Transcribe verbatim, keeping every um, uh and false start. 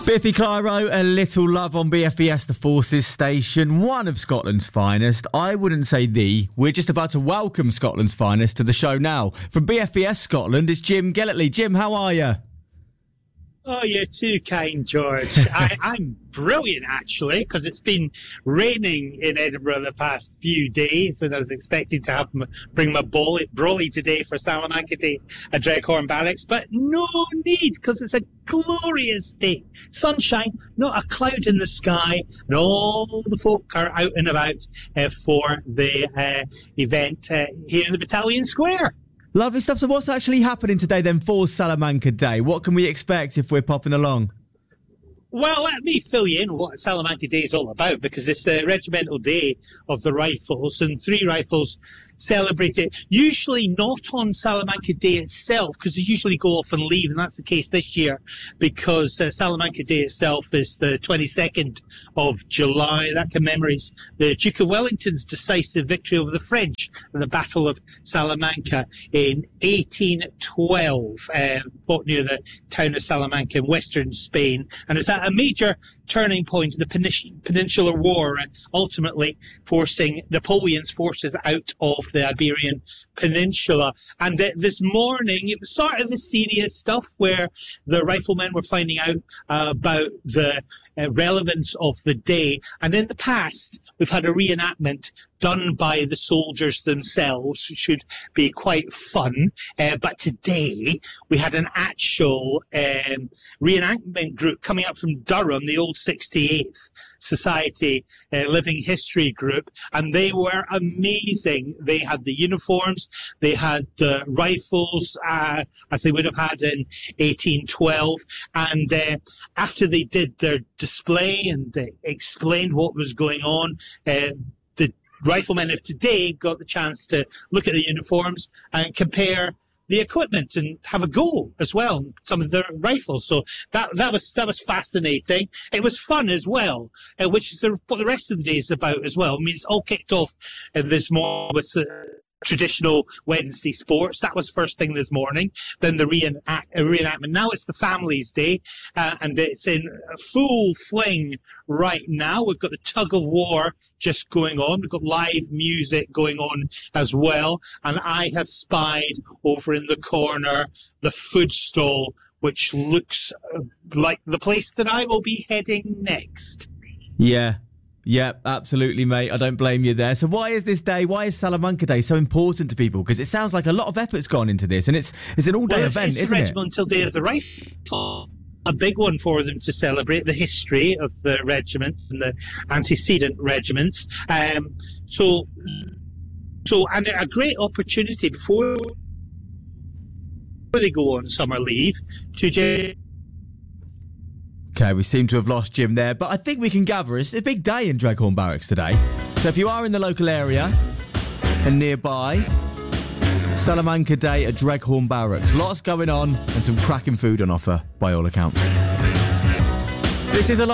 Biffy Clyro, A Little Love on B F B S, the Forces station, one of Scotland's finest. I wouldn't say the. We're just about to welcome Scotland's finest to the show now. From B F B S Scotland, it's Jim Gellertley. Jim, how are you? Oh, you're too kind, George. I, I'm brilliant, actually, because it's been raining in Edinburgh the past few days, and I was expecting to have m- bring my brolly, brolly today for Salamanca Day at Dreghorn Barracks, but no need, because it's a glorious day. Sunshine, not a cloud in the sky, and all the folk are out and about uh, for the uh, event uh, here in the Battalion Square. Lovely stuff. So what's actually happening today then for Salamanca Day? What can we expect if we're popping along? Well, let me fill you in what Salamanca Day is all about, because it's the regimental day of the Rifles, and three Rifles celebrate it, usually not on Salamanca Day itself, because they usually go off and leave, and that's the case this year, because uh, Salamanca Day itself is the twenty-second of July. That commemorates the Duke of Wellington's decisive victory over the French in the Battle of Salamanca in eighteen twelve, uh, fought near the town of Salamanca in western Spain, and it's at a major turning point in the Penin- Peninsular War, uh, ultimately forcing Napoleon's forces out of the Iberian Peninsula. And uh, this morning, it was sort of the serious stuff where the riflemen were finding out uh, about the uh, relevance of the day. And in the past, we've had a reenactment done by the soldiers themselves, which should be quite fun. Uh, but today, we had an actual um, reenactment group coming up from Durham, the old sixty-eighth Society uh, Living History group, and they were amazing. They had the uniforms, they had the rifles, uh, as they would have had in eighteen twelve, and uh, after they did their display and they explained what was going on, uh, the riflemen of today got the chance to look at the uniforms and compare the equipment and have a go as well, some of the rifles. So that that was that was fascinating. It was fun as well, uh, which is the, what the rest of the day is about as well. I mean, it's all kicked off uh, this morning with uh, traditional Wednesday sports. That was first thing this morning. Then the reenact- reenactment. Now it's the Families Day, uh, and it's in full fling right now. We've got the tug of war just going on. We've got live music going on as well. And I have spied over in the corner the food stall, which looks like the place that I will be heading next. Yeah. Yeah, absolutely, mate. I don't blame you there. So why is this day, why is Salamanca Day so important to people? Because it sounds like a lot of effort's gone into this, and it's it's an all-day well, it's, event, it's isn't the it? Regimental Day of the Rifle. A big one for them to celebrate the history of the regiment and the antecedent regiments. Um, so, so, and a great opportunity before they go on summer leave to just... Okay, we seem to have lost Jim there, but I think we can gather it's a big day in Dreghorn Barracks today. So if you are in the local area and nearby, Salamanca Day at Dreghorn Barracks. Lots going on and some cracking food on offer by all accounts. This is a